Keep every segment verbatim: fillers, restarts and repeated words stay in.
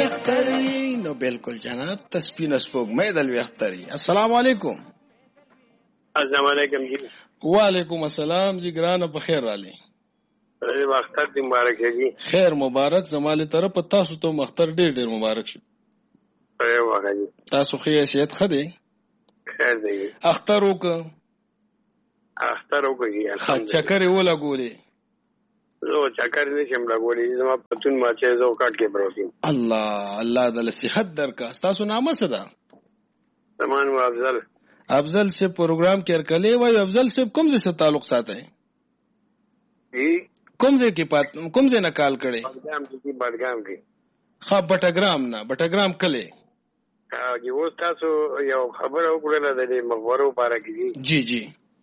اختری نو بالکل جناب تسپین اسپوگ میدل وی اختری. السلام علیکم. السلام علیکم جی. وعلیکم السلام جی ګرانه په خیر رالی. اختر دې مبارک شي. خیر مبارک زماله طرف تاسو ته مختر ډیر ډیر مبارک شي. اے وغه تاسو خو یې سیادت خدي. خیر دی. اختر وک اختر وکړي الحمدلله. چکر ولا ګولې. زه چکر نشم راغولې زما پتون ما چې زو کاټ کې بروسي. الله الله د صحت درکا. تاسو نامه څه ده؟ زمان و افضل. افضل سے پروگرام کې ارکلې وای. افضل سے کوم ځای سره تعلق ساتي؟ جی کوم ځای کې پات کوم ځای نه کال کړي؟ بادګام کې بادګام کې. ها بټګرام نه بټګرام کله؟ ها جی و تاسو یو خبر وکړه د دې مغورو باره کې. جی جی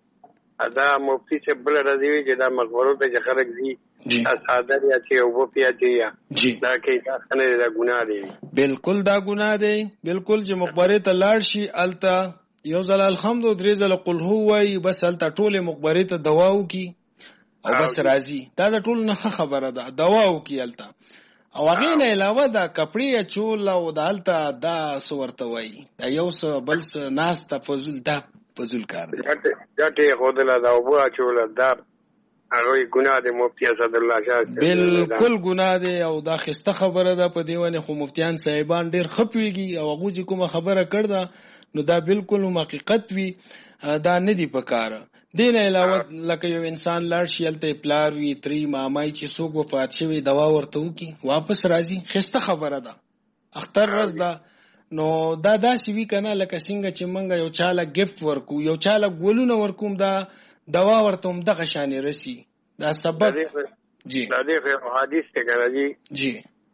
ادا مفتی سے بل راځي چې دا مغورو ته خلک دي ساده یا چې او په یا جی دا کې دا څنګه دا ګناه دي. بالکل دا ګناه دی. بالکل چې مقبره ته لاړ شي التا یو ځل الحمد درې ځل قل هو وای بس التا ټوله مقبره ته دواو کی او بس راضی. دا د ټول نه خبره ده دواو کی التا او هغه نه علاوه دا کپڑے چول او د التا دا صورت وای دا یو څه بل څه ناس ته فزول دا فزول کار دی. ګټه خودلا دا او چول دا هغه ګناه دی. مفتی اسد الله شاه بالکل ګناه دی او دا خسته خبره ده. په دیوانه خو مفتیان صاحبان ډیر خپويږي او هغه چې کومه خبره کړده نو دا بالکل حقیقت وی دا نه دی پکاره. دین علاوه لکه یو انسان لاړ شي الته پلار وی تری مامای چې څوک وفات شوی دوا ورته وکي واپس راځي خسته خبره ده. اختر ورځ ده نو دا داسې وی کنه لکه څنګه چې منګه یو چاله گیفت ورکو یو چاله ګولونه ورکوم دا دوا ورته هم دغه شان رسی دا سبب جی دا دې حدیث ته راځي جی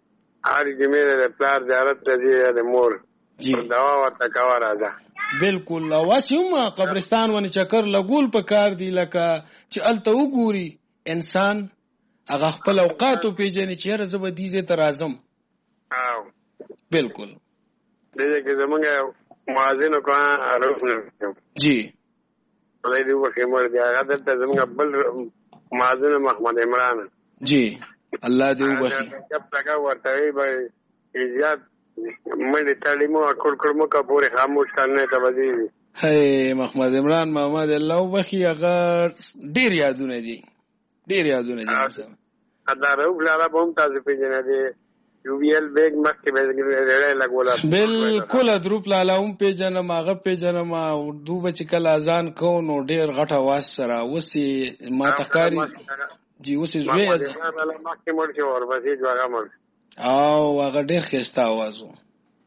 هر جمعه پلار زیارت راځي د مور جی دوا ورته کاوه راځه. بالکل واسیم قبرستان ونی چکر لګول په کار دی لکه چې الته وګوري انسان هغه خپل اوقات پیژني چې هر زبر دیزه تر اعظم. او بالکل دغه کې زمونږ مؤذن کو اړه جی ولې دی وخت مر دی هغه د زمونږ بل مؤذن محمد عمران جی الله دې وبخي. کپ لگا ورته به زیات مړ تعلیمو اکول کړمو کا پورې خاموش کرنے ته وځي. هي محمد عمران محمد الله وبخي هغه ډیر یادونه دي ډیر یادونه دي مثلا ادا رو لاله بوم تاسو پیژنه دي یو وی ایل بیگ مکه به لري لګولا. بالکل دروپ لاله هم پیژنه ماغه پیژنه ما اردو بچ کله اذان کو نو ډیر غټه واس سره وسی ما تخکاری جی وسی زوی لاله مکه مړ شو اور وسی جوړه مړ او هغه ډیر خسته आवाज وو.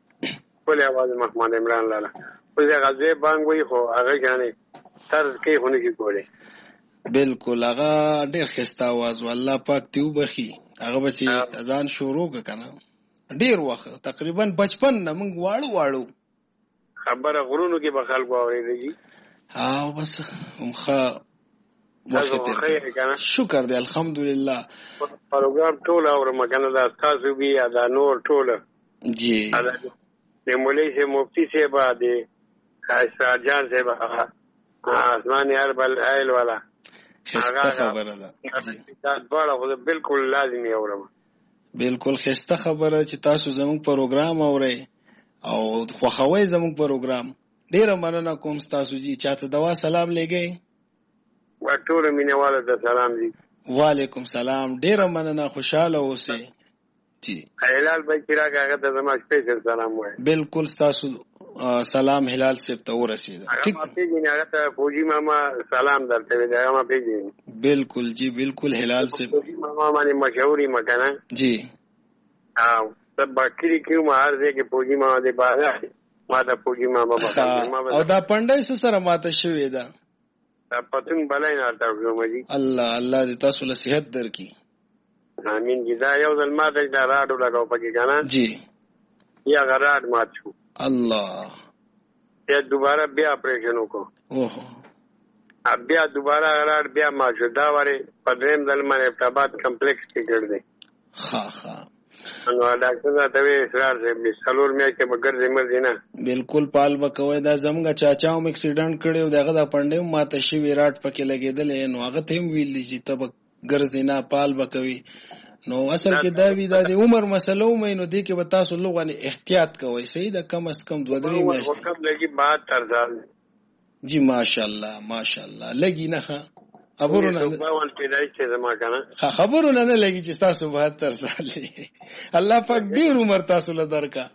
ولې आवाज محمد عمران لاله اوس هغه ځای بانګ وی خو هغه غانې تر کې هونه کې کوله. بالکل هغه ډیر خسته आवाज والله پاک ته وبخي. هغه بچي اذان شروع وکړه ډیر وخت تقریبا بچپن نه موږ واړو واړو خبره غرونو کې به خلکو اورېږي. ها بس همخه شکر دی الحمدلله. پروګرام ټول اور مګنه دا تاسو بیا دا نور ټول جی د مولوی سے مفتی سے بعد اسرار جان سے آسمان یار بل ایل والا خسته خبره ده. دا ډول بالکل لازمي اورم. بالکل خسته خبره چې تاسو زموږ پروګرام اورئ او خوښوي زموږ پروګرام. ډیره مننه کوم تاسو جی چاته دوا سلام لګي. ټول مینوالو ته سلام دي. وعلیکم سلام ډیره مننه خوشاله اوسئ جی. هلال بھائی چراغ هغه ته زما سپیشل سلام وای. بالکل تاسو سلام هلال صاحب ته ورسید. ٹھیک ہے هغه ته فوجي ماما سلام درته وی دا ما پیږي. بالکل جی بالکل هلال صاحب فوجي ماما باندې مشهوري مکانه جی. او سب باکری کیو مہار دے کې فوجي ماما دې بازار ما دا فوجي ماما بابا او دا پندای سره ماته شوې ده پتون بلای نه تاسو مجي. الله الله دې تاسو له صحت درکړي. امين جدا یو ځل ما ته دا راډو لگاو پکې کنه جی یا غراډ مات شو. الله بیا دوباره بیا اپریشن وکړو. اوه بیا دوباره غراډ بیا ما شو. دا واره پدریم ځل ما ابتابات کمپلیکس کې کړ دې. ها ها نو ډاکټر دا ته اصرار دې سلور مې کې بغیر زمر دینه. بالکل پال بکوي دا زمګه چاچاو مې اکسیډنٹ کړو دغه دا پندې ماته شي ویراټ پکې لګیدل نو هغه ته ویل چې تب ګرځینا پال بکوي نو اصل کې دا وی دا د عمر مسله ومه نو دې کې به تاسو لوغه احتیاط کوئ صحیح ده کم از کم دوه درې میاشتې کم لګي بہتر سال جی ماشاءالله ماشاءالله لګي نه خبرونه باول پیدای چې زما کنه خبرونه نه لګي چې تاسو بہتر سال الله پاک ډیر عمر تاسو له درکا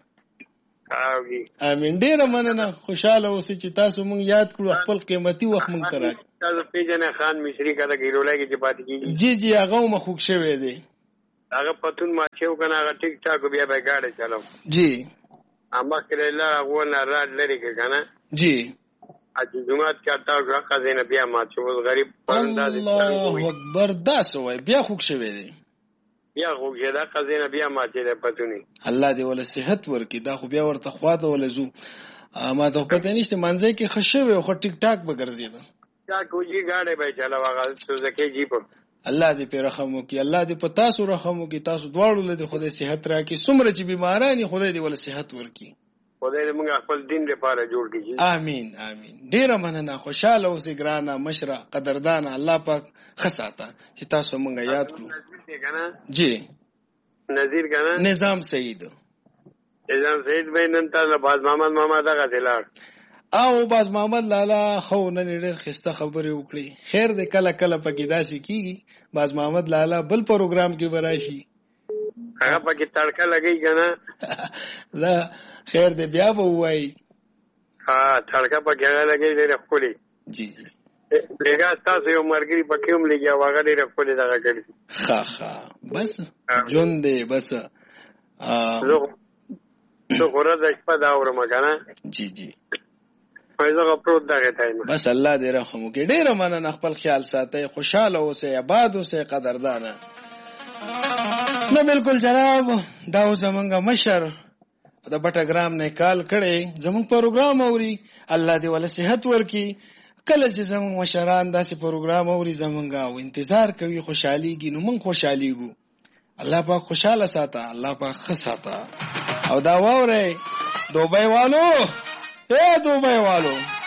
امين ډیر مننه خوشاله اوسئ چې تاسو مونږ یاد کړو خپل قیمتي وخت مونږ ترا تاسو پیژنه خان مصری کړه ګیرولای کې چې پاتې کیږي جی جی هغه مخوک شوی دی هغه پتون ما چې وکنه هغه ټیک ټاک بیا به گاډي چلو جی اما کله لا غوونه را لري کنه جی اځ جمعات کې تاسو غزنه بیا ما چې وز غریب پرنداز الله اکبر داس وای بیا خوک شوی دی بیا خو دا قزینه بیا ما چې پتونی الله دې ول صحت ورکي دا خو بیا ورته خواده ول زو ما ته پته نشته منځي کې خشوي خو ټیک ټاک به ګرځیدل دا کوجی گاډي به چلا واغه تو زکه جی په الله دې په رحم وکي الله دې په تاسو رحم وکي تاسو دواړو له خدای صحت راکړي څومره چې بیمارانی خدای دې ول صحت ورکي خدای دې موږ خپل دین لپاره جوړ کړي امين امين ډیر مننه خوشاله اوسئ ګرانه مشره قدردان الله پاک خساته چې تاسو موږ یاد کړو جی نذیر کنه نظام سعید نظام سعید به نن تاسو باز محمد محمد هغه دلار او باز محمد لالا خو نن ډېر خسته خبرې وکړي خیر دې کله کله پکې داسي کیږي باز محمد لالا بل پروګرام کې وراشي هغه پکې تړکا لګي کنه لا خیر دې بیا به وای ها تړکا پکې هغه لګي ډېر خولي جی جی لګا تاسو یو مرګري پکې هم لګیا واغه ډېر خولي دغه کړی ها ها بس جون دې بس ا زه خورا د شپه دا اورم کنه جی جی فایزه پروت دغه تایم بس الله دې رحم وکړي ډېر مننه خپل خیال ساتئ خوشاله اوسئ آباد اوسئ قدردانه نو بالکل جناب دا زمونږه مشر د بټګرام نه کال کړي زموږ پروګرام اوري الله دې ول صحت ورکي کله چې زموږ مشران داسې پروګرام اوري زمونږه او انتظار کوي خوشحاليږي نو موږ خوشحاليږو الله پاک خوشاله ساته الله پاک خساته او دا وره دوبۍ والو اے دوبۍ والو